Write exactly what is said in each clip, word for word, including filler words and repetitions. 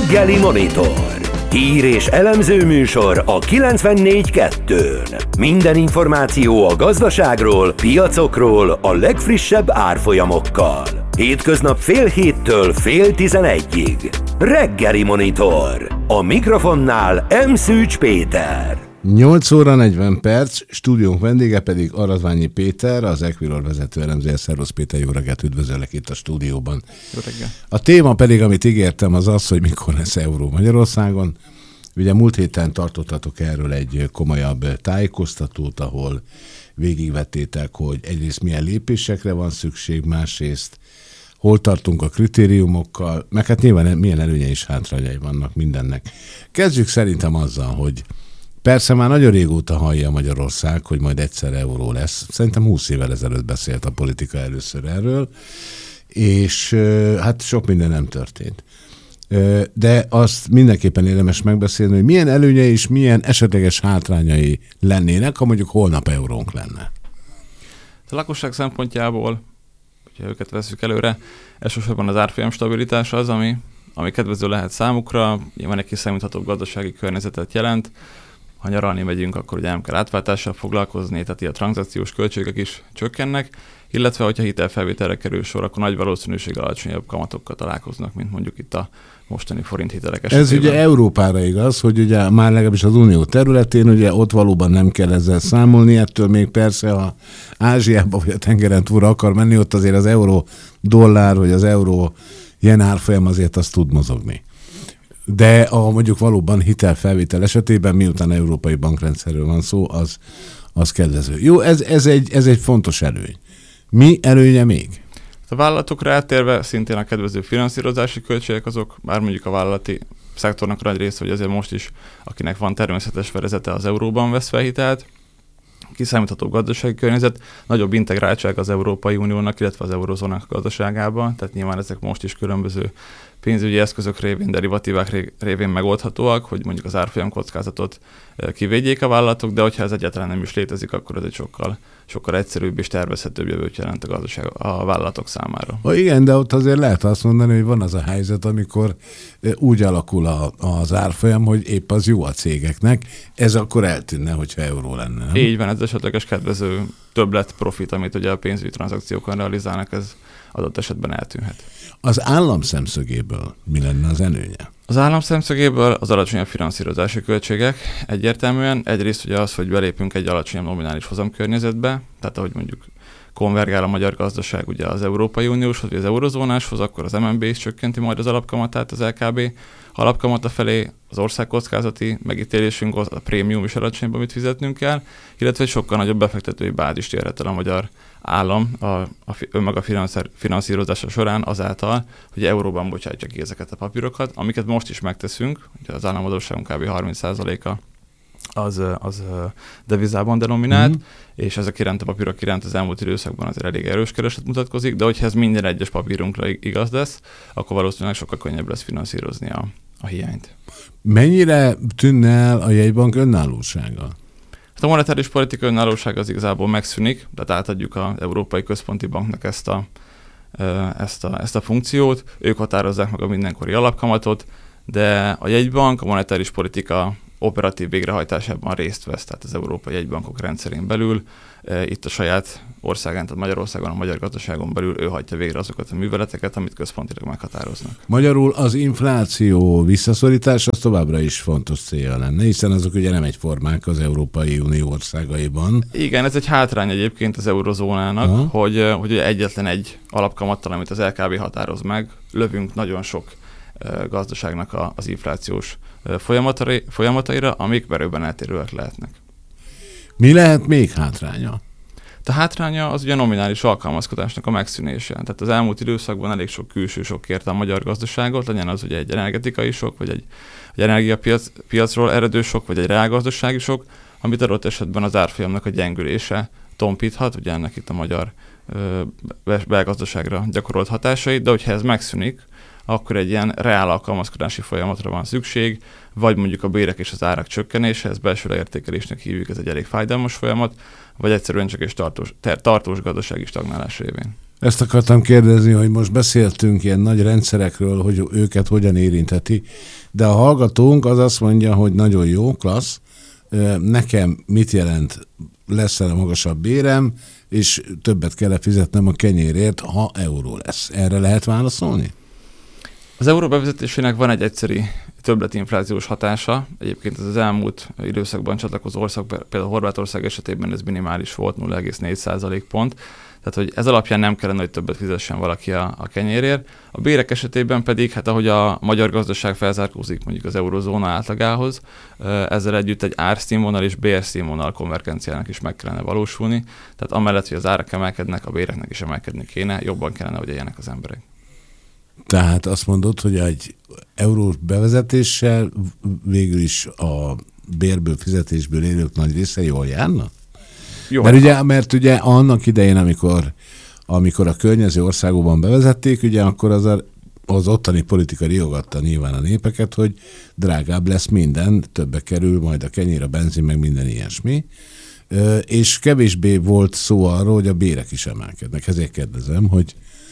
Reggeli Monitor. Hír és elemző műsor a kilencvennégy kettőn. Minden információ a gazdaságról, piacokról, a legfrissebb árfolyamokkal. Hétköznap fél héttől fél tizenegyig. Reggeli Monitor. A mikrofonnál M. Szűcs Péter. nyolc óra negyven perc, stúdiónk vendége pedig Aradványi Péter, az Equilor vezető elemzője. Szervusz Péter, jó reggelt, üdvözöllek itt a stúdióban. Jó reggelt. A téma pedig, amit ígértem, az az, hogy mikor lesz euró Magyarországon. Ugye múlt héten tartottatok erről egy komolyabb tájékoztatót, ahol végigvettétek, hogy egyrészt milyen lépésekre van szükség, másrészt hol tartunk a kritériumokkal, meg hát nyilván milyen előnyei és hátrányai vannak mindennek. Kezdjük szerintem azzal, hogy persze már nagyon régóta hallja Magyarország, hogy majd egyszer euró lesz. Szerintem húsz évvel ezelőtt beszélt a politika először erről, és hát sok minden nem történt. De azt mindenképpen érdemes megbeszélni, hogy milyen előnyei és milyen esetleges hátrányai lennének, ha mondjuk holnap eurónk lenne. A lakosság szempontjából, hogyha őket veszük előre, elsősorban az árfolyam stabilitás az, ami, ami kedvező lehet számukra, nyilván egy kiszámíthatóbb gazdasági környezetet jelent. Ha nyaralni megyünk, akkor ugye nem kell átváltással foglalkozni, tehát a tranzakciós költségek is csökkennek, illetve hogyha hitelfelvételre kerül sor, akkor nagy valószínűséggel alacsonyabb kamatokkal találkoznak, mint mondjuk itt a mostani forint hitelek esetében. Ez ugye Európára igaz, hogy ugye már legalábbis az Unió területén, ugye ott valóban nem kell ezzel számolni, ettől még persze, ha Ázsiába vagy a tengeren túlra akar menni, ott azért az euró dollár, vagy az euró jen árfolyam azért azt tud mozogni. De a mondjuk valóban hitelfelvétel esetében, miután európai bankrendszerről van szó, az, az kedvező. Jó, ez, ez, egy, ez egy fontos előny. Mi előnye még? A vállalatokra áttérve szintén a kedvező finanszírozási költségek azok, bár mondjuk a vállalati szektornak nagy része, hogy azért most is, akinek van természetes fedezete, az euróban vesz fel hitelt, kiszámítható gazdasági környezet, nagyobb integráltság az Európai Uniónak, illetve az eurozónak gazdaságában, tehát nyilván ezek most is különböző pénzügyi eszközök révén, derivatívák révén megoldhatóak, hogy mondjuk az árfolyam kockázatot kivédjék a vállalatok, de hogyha ez egyáltalán nem is létezik, akkor ez egy sokkal, sokkal egyszerűbb és tervezhetőbb jövőt jelent a gazdaság a vállalatok számára. Ha igen, de ott azért lehet azt mondani, hogy van az a helyzet, amikor úgy alakul a, az árfolyam, hogy épp az jó a cégeknek, ez akkor eltűnne, hogyha euró lenne. Nem? Így van, ez esetleges kedvező többlet profit, amit ugye a pénzügyi tranzakciókon realizálnak, ez adott esetben eltűnhet. Az állam szemszögéből mi lenne az előnye? Az állam szemszögéből az alacsonyabb finanszírozási költségek egyértelműen. Egyrészt ugye az, hogy belépünk egy alacsonyabb nominális hozamkörnyezetbe, tehát ahogy mondjuk konvergál a magyar gazdaság ugye az Európai Unióshoz, vagy az eurozónáshoz, akkor az em en bé is csökkenti majd az alapkamatát az el ká bé alapkamata felé, az országkockázati megítélésünk, a prémium is alacsonyabb, amit fizetnünk kell, illetve egy sokkal nagyobb befektetői bázist érhet el a magyar állam a, a, önmaga finanszírozása során azáltal, hogy euróban bocsátja ki ezeket a papírokat, amiket most is megteszünk, ugye az államadósságunk kb. harminc százaléka az, az devizában denominált, mm-hmm. és ezek iránt a papírok iránt az elmúlt időszakban azért elég erős kereslet mutatkozik, de hogyha ez minden egyes papírunkra igaz lesz, akkor valószínűleg sokkal könnyebb lesz finanszírozni a, a hiányt. Mennyire tűnne el a jegybank önállósága? Hát a monetáris politika önállósága az igazából megszűnik, tehát átadjuk az Európai Központi Banknak ezt a, ezt a, ezt a funkciót, ők határozzák meg a mindenkori alapkamatot, de a jegybank a monetáris politika operatív végrehajtásában részt vesz, tehát az európai jegybankok rendszerén belül. Itt a saját országán, tehát Magyarországon, a magyar gazdaságon belül ő hajtja végre azokat a műveleteket, amit központilag meghatároznak. Magyarul az infláció visszaszorítás az továbbra is fontos célja lenne, hiszen azok ugye nem egyformák az Európai Unió országaiban. Igen, ez egy hátrány egyébként az eurozónának, Aha. hogy, hogy egyetlen egy alapkamattal, amit az el ká bé határoz meg, lövünk nagyon sok gazdaságnak az inflációs folyamataira, amik merőben eltérőek lehetnek. Mi lehet még hátránya? A hátránya az ugye nominális alkalmazkodásnak a megszűnése. Tehát az elmúlt időszakban elég sok külső sok kérte a magyar gazdaságot, legyen az ugye egy energetikai sok, vagy egy, egy energiapiacról eredő sok, vagy egy reálgazdasági sok, amit adott esetben az árfolyamnak a gyengülése tompíthat, ugye ennek itt a magyar belgazdaságra gyakorolt hatásai, de hogyha ez megszűnik, akkor egy ilyen reál alkalmazkodási folyamatra van szükség, vagy mondjuk a bérek és az árak csökkenése, ez belső leértékelésnek hívjuk, ez egy elég fájdalmas folyamat, vagy egyszerűen csak egy tartós, tartós gazdasági stagnálás révén. Ezt akartam kérdezni, hogy most beszéltünk ilyen nagy rendszerekről, hogy őket hogyan érintheti, de a hallgatónk az azt mondja, hogy nagyon jó, klassz, nekem mit jelent, lesz a magasabb bérem, és többet kell fizetnem a kenyérért, ha euró lesz. Erre lehet válaszolni? Az euró bevezetésének van egy egyszeri többletinflációs hatása. Egyébként ez az elmúlt időszakban csatlakozó ország, például Horvátország esetében ez minimális volt, nulla egész négy százalékpont. Tehát, hogy ez alapján nem kellene, hogy többet fizessen valaki a, a kenyérért. A bérek esetében pedig, hát ahogy a magyar gazdaság felzárkózik mondjuk az eurozóna átlagához, ezzel együtt egy árszínvonal és bérszínvonal konvergenciának is meg kellene valósulni. Tehát amellett, hogy az árak emelkednek, a béreknek is emelkedni kéne, jobban kellene, hogy éljenek az emberek. Tehát azt mondod, hogy egy eurós bevezetéssel végül is a bérből, fizetésből élők nagy része jól járna? Jó, mert, ugye, mert ugye annak idején, amikor, amikor a környező országokban bevezették, ugye akkor az, a, az ottani politika riogatta nyilván a népeket, hogy drágább lesz minden, többe kerül majd a kenyér, a benzin, meg minden ilyesmi. És kevésbé volt szó arról, hogy a bérek is emelkednek. Ezért kérdezem, hogy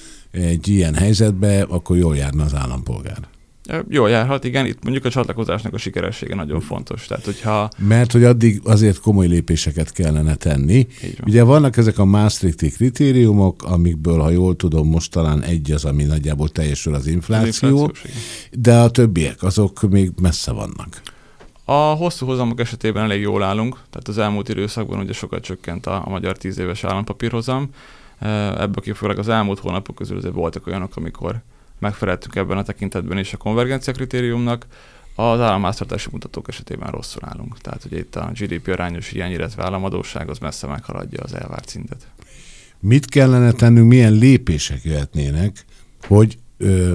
egy ilyen helyzetben akkor jól járna az állampolgár. Jól járhat, igen, itt mondjuk a csatlakozásnak a sikeressége nagyon fontos. Tehát, hogyha... Mert hogy addig azért komoly lépéseket kellene tenni. Van. Ugye vannak ezek a Maastrichti kritériumok, amikből, ha jól tudom, most talán egy az, ami nagyjából teljesül az infláció, az de a többiek azok még messze vannak. A hosszú hozamok esetében elég jól állunk, tehát az elmúlt időszakban ugye sokat csökkent a, a magyar tíz éves állampapírhozam. Ebből kifolyólag az elmúlt hónapok közül azért voltak olyanok, amikor megfeleltünk ebben a tekintetben is a konvergencia kritériumnak, az államháztartási mutatók esetében rosszul állunk. Tehát ugye itt a gé dé pé arányos hiány, illetve államadósság az messze meghaladja az elvárt szintet. Mit kellene tennünk, milyen lépések jöhetnének, hogy ö,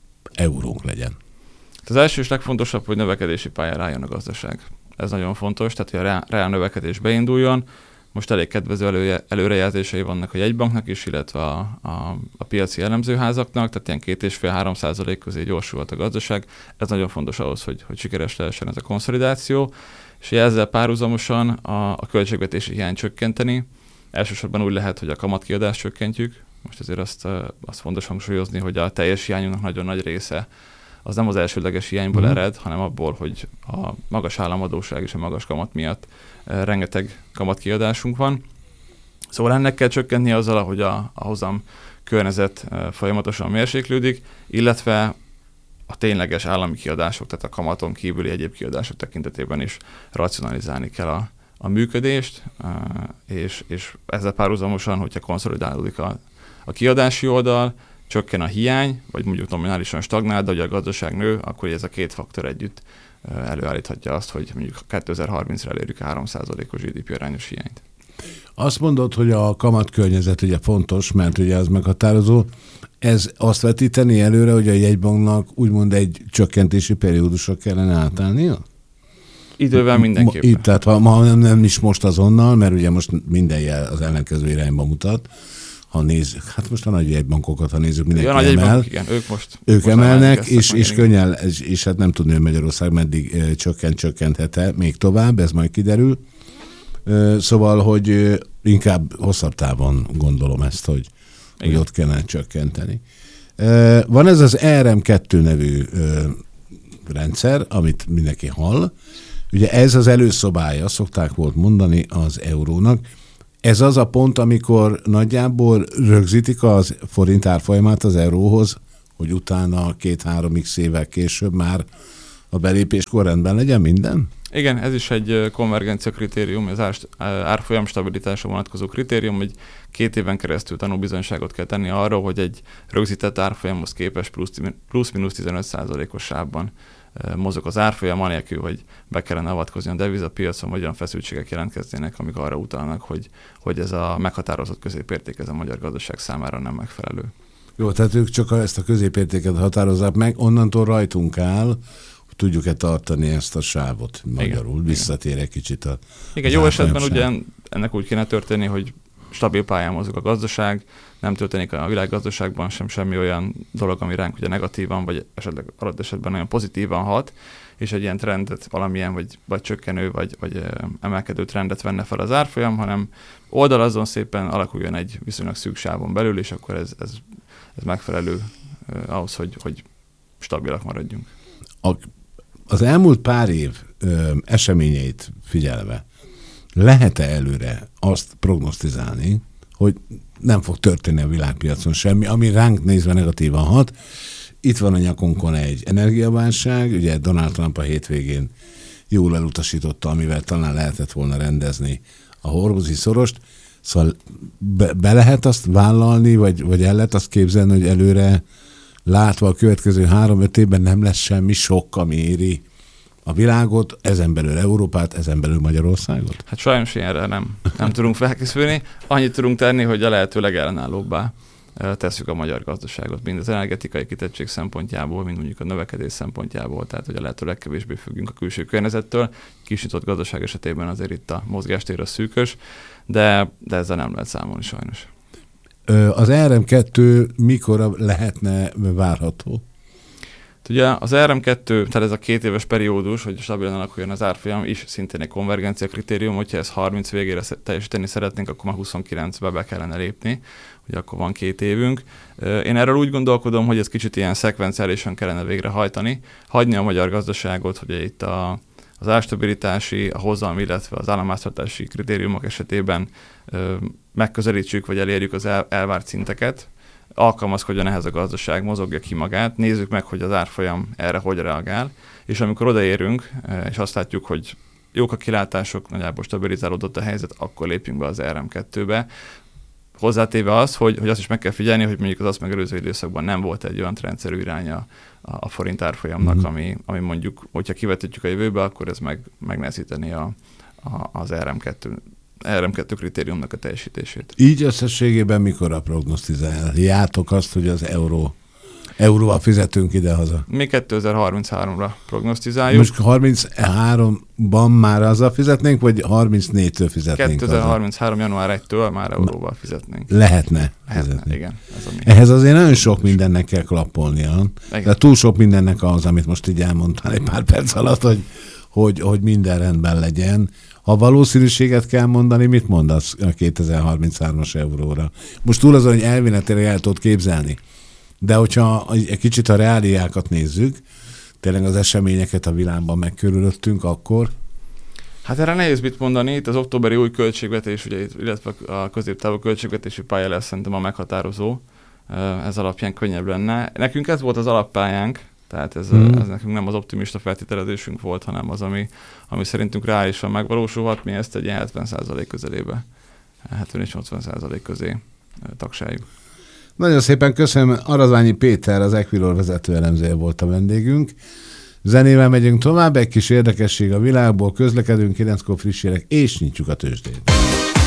eurónk legyen? Az első és legfontosabb, hogy növekedési pályára álljon a gazdaság. Ez nagyon fontos, tehát hogy a reál, reál növekedés beinduljon. Most elég kedvező elője, előrejelzései vannak a jegybanknak is, illetve a, a, a piaci elemzőházaknak, tehát ilyen két és fél három százalék közé gyorsulhat a gazdaság. Ez nagyon fontos ahhoz, hogy, hogy sikeres lehessen ez a konszolidáció, és ezzel párhuzamosan a, a költségvetési hiányt csökkenteni. Elsősorban úgy lehet, hogy a kamatkiadást csökkentjük. Most azért azt, azt fontos hangsúlyozni, hogy a teljes hiányunknak nagyon nagy része az nem az elsődleges hiányból ered, hanem abból, hogy a magas államadósság és a magas kamat miatt rengeteg kamatkiadásunk van. Szóval ennek kell csökkentni azzal, ahogy a, a hozam környezet folyamatosan mérséklődik, illetve a tényleges állami kiadások, tehát a kamaton kívüli egyéb kiadások tekintetében is racionalizálni kell a, a működést, és, és ezzel párhuzamosan, hogyha konszolidálódik a, a kiadási oldal, csökken a hiány, vagy mondjuk nominálisan stagnál, de hogy a gazdaság nő, akkor ez a két faktor együtt előállíthatja azt, hogy mondjuk kétezer-harmincra elérjük a három százalékos gé dé pé arányos hiányt. Azt mondod, hogy a kamatkörnyezet ugye fontos, mert ugye az meghatározó. Ez azt vetíteni előre, hogy a jegybanknak úgymond egy csökkentési periódusra kellene átállnia? Idővel mindenképpen. Itt, tehát ha, ha nem, nem is most azonnal, mert ugye most minden jel az ellenkező irányba mutat. Ha nézzük, hát most a nagy jegybankokat, ha nézzük, mindenki ja, emel. Bank, igen, ők most, ők most emelnek, és, és könnyen, és, és hát nem tudni, hogy Magyarország meddig e, csökkent, csökkenthet-e még tovább, ez majd kiderül. E, szóval, hogy e, inkább hosszabb távon gondolom ezt, hogy, hogy ott kellene csökkenteni. E, van ez az er em kettő nevű e, rendszer, amit mindenki hall. Ugye ez az előszobája, szokták volt mondani az eurónak. Ez az a pont, amikor nagyjából rögzítik az forint árfolyamát az euróhoz, hogy utána két-három x évvel később már a belépéskor rendben legyen minden? Igen, ez is egy konvergencia kritérium, az árfolyam stabilitásra vonatkozó kritérium, hogy két éven keresztül tanúbizonyságot kell tenni arról, hogy egy rögzített árfolyamhoz képest plusz-minusz tizenöt százalékos sávban mozog az árfolyam, anélkül, hogy be kellene avatkozni a devizapiacon, vagy olyan feszültségek jelentkeznének, amik arra utalnak, hogy, hogy ez a meghatározott középérték ez a magyar gazdaság számára nem megfelelő. Jó, tehát ők csak ezt a középértéket határozzák meg, onnantól rajtunk áll, tudjuk-e tartani ezt a sávot magyarul, visszatér egy kicsit a... Igen, jó esetben ugye ennek úgy kéne történni, hogy stabil pályán mozog a gazdaság, nem történik a világgazdaságban sem semmi olyan dolog, ami ránk ugye negatívan, vagy esetleg adott esetben nagyon pozitívan hat, és egy ilyen trendet valamilyen, vagy, vagy csökkenő, vagy, vagy emelkedő trendet venne fel az árfolyam, hanem oldalazzon szépen, alakuljon egy viszonylag szűk sávon belül, és akkor ez, ez, ez megfelelő eh, ahhoz, hogy, hogy stabilak maradjunk. A, az elmúlt pár év ö, eseményeit figyelve, lehet-e előre azt prognosztizálni, hogy nem fog történni a világpiacon semmi, ami ránk nézve negatívan hat. Itt van a nyakunkon egy energiaválság, ugye Donald Trump a hétvégén jól elutasította, amivel talán lehetett volna rendezni a hormuzi szorost. Szóval be, be lehet azt vállalni, vagy, vagy el lehet azt képzelni, hogy előre látva a következő három-öt évben nem lesz semmi sok, ami éri a világot, ezen belül Európát, ezen belül Magyarországot? Hát sajnos ilyenre nem, nem tudunk felkészülni. Annyit tudunk tenni, hogy a lehető legellenállóbbá tesszük a magyar gazdaságot, mind az energetikai kitettség szempontjából, mind mondjuk a növekedés szempontjából, tehát hogy a lehető legkevésbé függünk a külső környezettől. Kisnyitott gazdaság esetében azért itt a mozgástér a szűkös, de, de ezzel nem lehet számolni sajnos. Az er em kettő mikor lehetne várható? Ugye az er em kettő, tehát ez a két éves periódus, hogy stabilan alakuljon az árfolyam, is szintén egy konvergencia kritérium, hogyha ezt harminc végére teljesíteni szeretnénk, akkor már huszonkilencbe be kellene lépni, ugye akkor van két évünk. Én erről úgy gondolkodom, hogy ez kicsit ilyen szekvenciálisan kellene végrehajtani, hagyni a magyar gazdaságot, hogy itt a, az árstabilitási, a hozam, illetve az államháztartási kritériumok esetében megközelítsük, vagy elérjük az el, elvárt szinteket, alkalmazkodjon ehhez a gazdaság, mozogja ki magát, nézzük meg, hogy az árfolyam erre hogy reagál, és amikor odaérünk, és azt látjuk, hogy jók a kilátások, nagyjából stabilizálódott a helyzet, akkor lépjünk be az er em kettőbe. Hozzátéve az, hogy, hogy azt is meg kell figyelni, hogy mondjuk az azt megelőző időszakban nem volt egy olyan rendszerű iránya a, a forint árfolyamnak, mm. ami, ami mondjuk, hogyha kivetítjük a jövőbe, akkor ez meg, megnehezíteni a, a, az er em kettő er em kettő kritériumnak a teljesítését. Így összességében mikorra prognosztizáljátok azt, hogy az euró, euróval fizetünk ide-haza? Mi kétezer-harmincháromra prognosztizáljuk. Most harmincháromban már azzal fizetnénk, vagy harmincnégytől fizetnénk kétezer-harminchárom január elsejétől már euróval fizetnénk. Lehetne. Lehetne, igen. Ez a Ehhez azért nagyon sok mindennek kell klappolnia. De túl sok mindennek az, amit most így elmondtál egy pár perc alatt, hogy, hogy, hogy minden rendben legyen. Ha valószínűséget kell mondani, mit mondasz a kétezer-harminchárom-as euróra? Most túl azon, hogy elméletileg el tudod képzelni. De hogyha egy kicsit a reáliákat nézzük, tényleg az eseményeket a világban megkörülöttünk, akkor... Hát erre nehéz mit mondani. Itt az októberi új költségvetés, ugye, illetve a középtávú költségvetési pálya lesz szerintem a meghatározó. Ez alapján könnyebb lenne. Nekünk ez volt az alappályánk, tehát ez, hmm. ez nekünk nem az optimista feltételezésünk volt, hanem az, ami, ami szerintünk reálisan megvalósulhat. Mi ezt egy hetven százalék közelébe, hetven és nyolcvan százalék közé tagsáljuk. Nagyon szépen köszönöm. Aradványi Péter, az Equilor vezető elemzője volt a vendégünk. Zenével megyünk tovább, egy kis érdekesség a világból, közlekedünk, kilenckor friss hírek, és nyitjuk a tőzsdét.